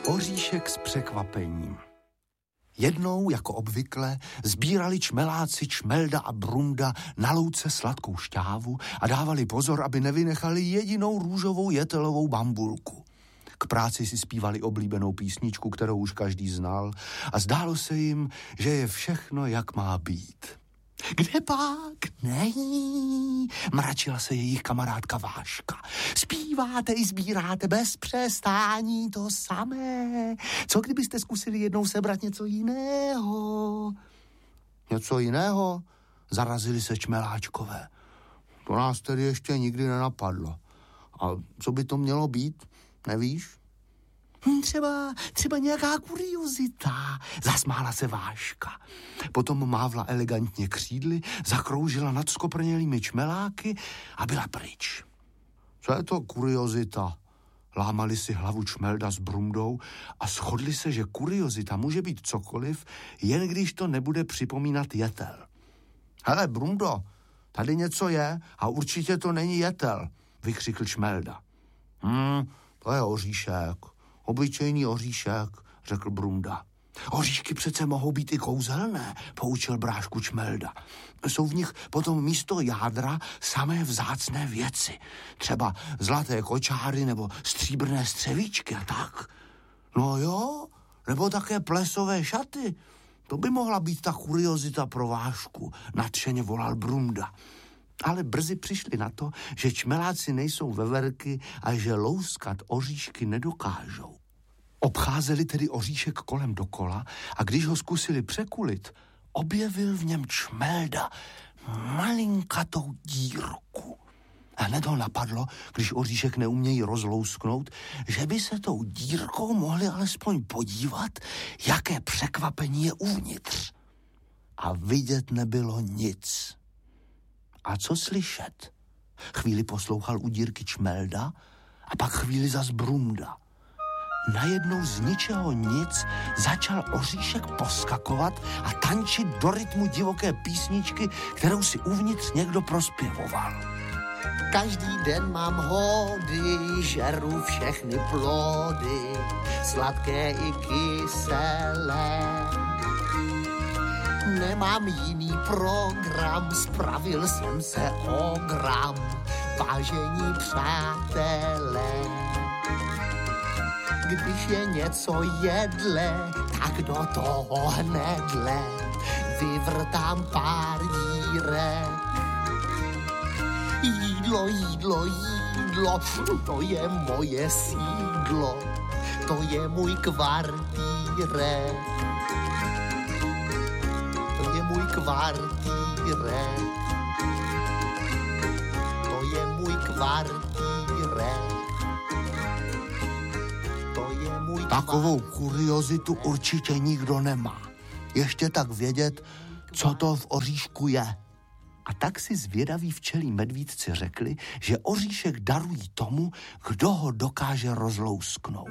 Oříšek s překvapením. Jednou, jako obvykle, sbírali čmeláci Čmelda a Brunda na louce sladkou šťávu a dávali pozor, aby nevynechali jedinou růžovou jetelovou bambulku. K práci si zpívali oblíbenou písničku, kterou už každý znal, a zdálo se jim, že je všechno, jak má být. Kde pak není, mračila se jejich kamarádka Váška. Zpíváte i sbíráte bez přestání to samé. Co kdybyste zkusili jednou sebrat něco jiného? Něco jiného? Zarazili se čmeláčkové. To nás tedy ještě nikdy nenapadlo. A co by to mělo být? Nevíš? Třeba nějaká kuriozita, zasmála se Váška. Potom mávla elegantně křídly, zakroužila nad skoprnělými čmeláky a byla pryč. Co je to kuriozita? Lámali si hlavu Čmelda s Brundou a shodli se, že kuriozita může být cokoliv, jen když to nebude připomínat jetel. Hele, Brundo, tady něco je a určitě to není jetel, vykřikl Čmelda. To je oříšek. Obyčejný oříšek, řekl Brunda. Oříšky přece mohou být i kouzelné, poučil brášku Čmelda. Jsou v nich potom místo jádra samé vzácné věci. Třeba zlaté kočáry nebo stříbrné střevíčky a tak. No jo, nebo také plesové šaty. To by mohla být ta kuriozita pro Vášku, nadšeně volal Brunda. Ale brzy přišli na to, že čmeláci nejsou veverky a že louskat oříšky nedokážou. Obcházeli tedy oříšek kolem dokola a když ho zkusili překulit, objevil v něm Čmelda malinkatou dírku. A hned ho napadlo, když oříšek neumějí rozlousknout, že by se tou dírkou mohli alespoň podívat, jaké překvapení je uvnitř. A vidět nebylo nic. A co slyšet? Chvíli poslouchal u dírky Čmelda a pak chvíli zas Brunda. Najednou z ničeho nic začal oříšek poskakovat a tančit do rytmu divoké písničky, kterou si uvnitř někdo prospěvoval. Každý den mám hody, žeru všechny plody, sladké i kyselé. Nemám jiný program, spravil jsem se o gram, vážení přátelé. Když je něco jedle, tak do toho hnedle vyvrtám pár dírek. Jídlo, jídlo, jídlo, to je moje sídlo, to je můj kvartírek. To je můj kvartírek. To je můj kvartírek. Takovou kuriozitu určitě nikdo nemá. Ještě tak vědět, co to v oříšku je. A tak si zvědaví včelí medvídci řekli, že oříšek darují tomu, kdo ho dokáže rozlousknout.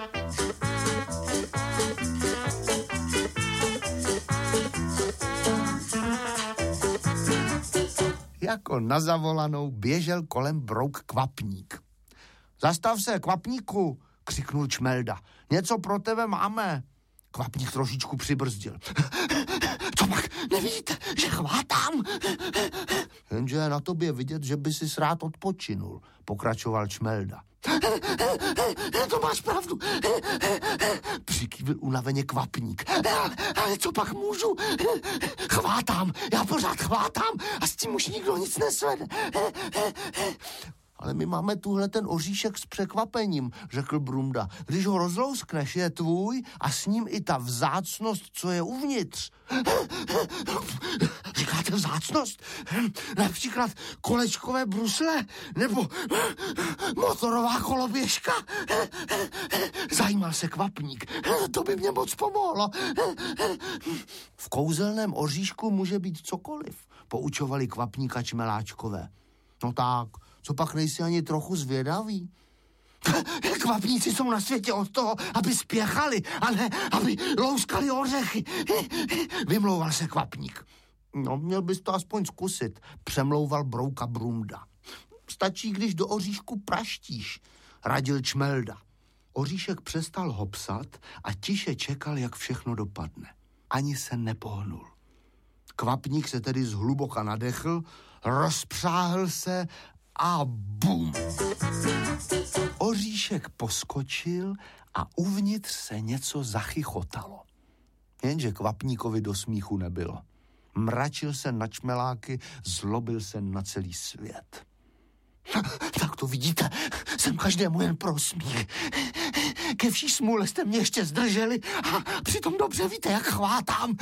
Jako na zavolanou běžel kolem brouk Kvapník. Zastav se, Kvapníku, křiknul Čmelda. Něco pro tebe máme. Kvapník trošičku přibrzdil. Co pak, nevidíte, že chvátám? Jenže je na tobě vidět, že by si rád odpočinul, pokračoval Čmelda. To máš pravdu, přikývil unaveně Kvapník. Ale co pak můžu? Chvátám, já pořád chvátám a s tím už nikdo nic nesvede. Ale my máme tuhle ten oříšek s překvapením, řekl Brunda. Když ho rozlouskneš, je tvůj a s ním i ta vzácnost, co je uvnitř. Říkáte vzácnost? Například kolečkové brusle? Nebo motorová koloběžka? Zajímal se Kvapník. To by mě moc pomohlo. V kouzelném oříšku může být cokoliv, poučovali Kvapníka čmeláčkové. No tak, co pak nejsi ani trochu zvědavý? Kvapníci jsou na světě od toho, aby spěchali, a ne, aby louskali ořechy. Vymlouval se Kvapník. No, měl bys to aspoň zkusit, přemlouval brouka Brunda. Stačí, když do oříšku praštíš, radil Čmelda. Oříšek přestal hopsat a tiše čekal, jak všechno dopadne. Ani se nepohnul. Kvapník se tedy zhluboka nadechl, rozpřáhl se a bum! Oříšek poskočil a uvnitř se něco zachychotalo. Jenže Kvapníkovi do smíchu nebylo. Mračil se na čmeláky, zlobil se na celý svět. Tak to vidíte, jsem každému jen pro smích. Ke vší smůle jste mě ještě zdrželi a přitom dobře víte, jak chvátám.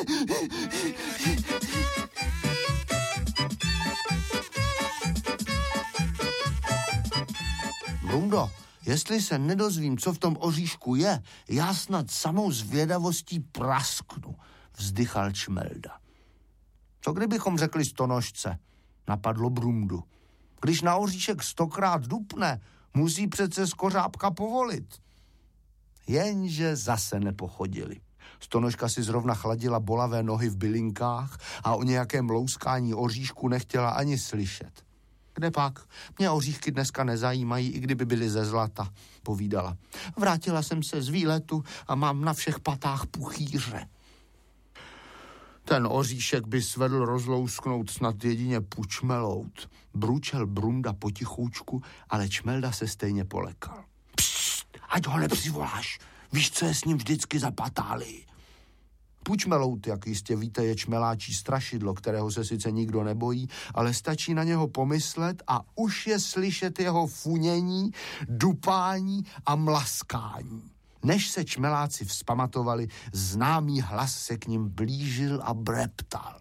Brundo, jestli se nedozvím, co v tom oříšku je, já snad samou zvědavostí prasknu, vzdychal Čmelda. Co kdybychom řekli stonožce? Napadlo Brundu. Když na oříšek 100krát dupne, musí přece skořápka povolit. Jenže zase nepochodili. Stonožka si zrovna chladila bolavé nohy v bylinkách a o nějakém louskání oříšku nechtěla ani slyšet. Kde pak? Mě oříšky dneska nezajímají, i kdyby byly ze zlata, povídala. Vrátila jsem se z výletu a mám na všech patách puchýře. Ten oříšek by svedl rozlousknout snad jedině Pučmelout. Bručel Brunda potichoučku, ale Čmelda se stejně polekal. Psst, ať ho nepřivoláš. Víš, co je s ním vždycky za patály. Pučmelout, jak jistě víte, je čmeláčí strašidlo, kterého se sice nikdo nebojí, ale stačí na něho pomyslet a už je slyšet jeho funění, dupání a mlaskání. Než se čmeláci vzpamatovali, známý hlas se k ním blížil a breptal.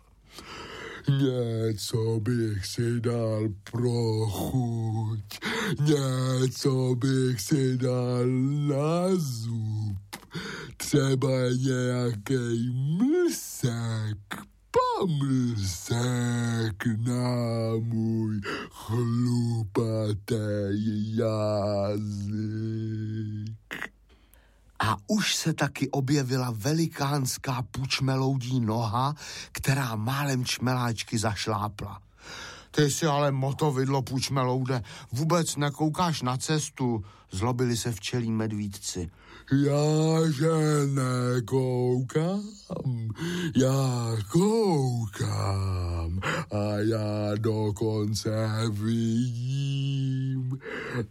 Něco bych si dal pro chuť, něco bych si dal na zub, třeba nějakej mlsek, pamlsek na můj chlupatý jazyk. A už se taky objevila velikánská pučmeloudí noha, která málem čmeláčky zašlápla. Ty si ale motovidlo, Pučmeloude, vůbec nekoukáš na cestu, zlobili se včelí medvídci. Já že nekoukám, já koukám a já dokonce vidím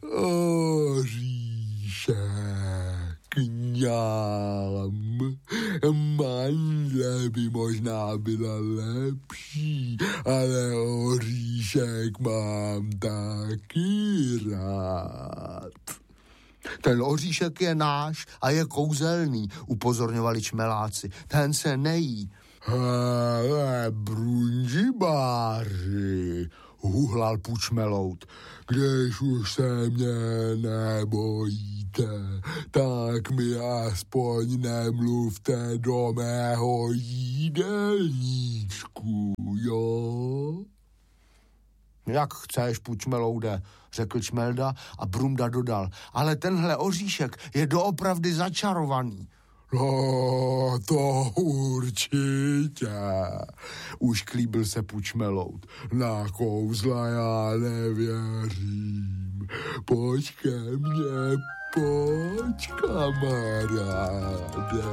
oříšek. Kňám. Mandle by možná byla lepší, ale oříšek mám taky rád. Ten oříšek je náš a je kouzelný, upozorňovali čmeláci. Ten se nejí. Hele, brundibáři, huhlal Pučmelout. Když už se mě nebojíte, tak mi aspoň nemluvte do mého jídelníčku, jo? Jak chceš, Pučmeloude, řekl Čmelda a Brunda dodal. Ale tenhle oříšek je doopravdy začarovaný. No, to určitě. Už klíbil se Pučmelout. Na kouzla já nevěřím. Pojď ke mně, pojď, kamaráde.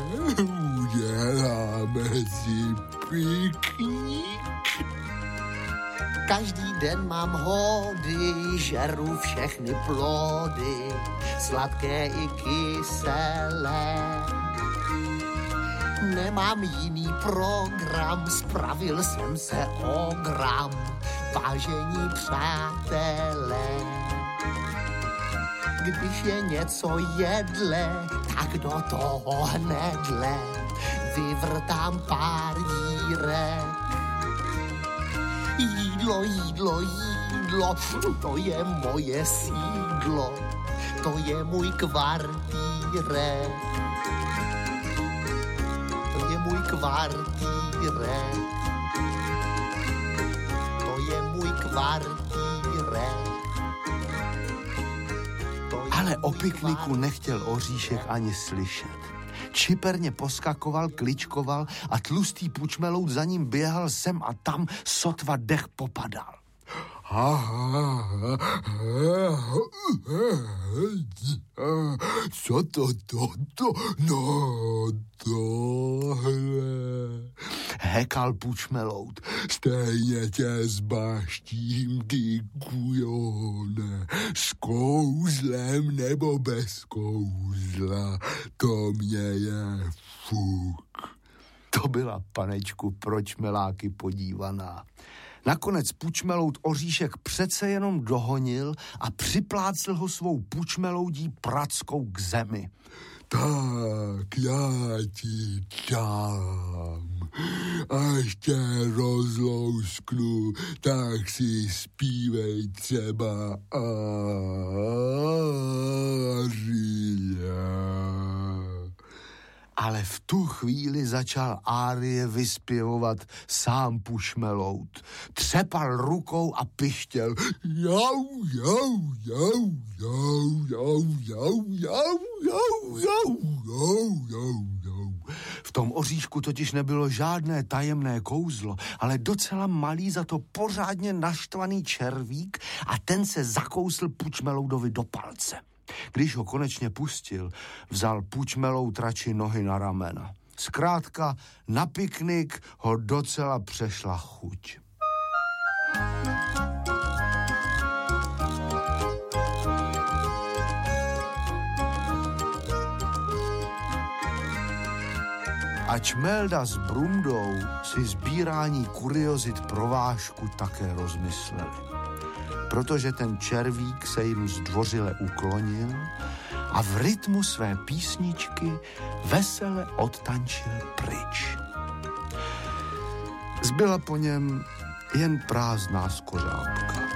Uděláme si piknik. Každý den mám hody, žeru všechny plody, sladké i kyselé. Nemám jiný program, spravil jsem se o gram, vážení přátelé. Když je něco jedle, tak do toho hnedle vyvrtám pár dírek. Jídlo, jídlo, jídlo, to je moje sídlo, to je můj kvartírek. To je můj kvartírek. To je můj kvartírek. Ale o pikniku nechtěl oříšek ani slyšet. Čiperně poskakoval, kličkoval a tlustý Pučmelout za ním běhal sem a tam, sotva dech popadal. Co to? No, tohle. Hekal Pučmelout. Stejně tě zbaštím, ty kujone. S kouzlem nebo bez kouzla, to mě je fuk. To byla, panečku, pro čmeláky podívaná. Nakonec Pučmelout oříšek přece jenom dohonil a připlácl ho svou pučmeloudí prackou k zemi. Tak já ti dám. Až tě rozlousknu, tak si zpívej třeba árie. Ale v tu chvíli začal árie vyspěvovat sám Pučmelout. Třepal rukou a pištěl. Jau, jau, jau, jau, jau, jau, jau, jau, jau, jau, jau, jau. V tom oříšku totiž nebylo žádné tajemné kouzlo, ale docela malý, za to pořádně naštvaný červík a ten se zakousl Pučmeloudovi do palce. Když ho konečně pustil, vzal Pučmelout radši nohy na ramena. Zkrátka, na piknik ho docela přešla chuť. A Čmelda s Brundou si sbírání kuriozit pro Vášku také rozmysleli. Protože ten červík se jim zdvořile uklonil a v rytmu své písničky vesele odtančil pryč. Zbyla po něm jen prázdná skořápka.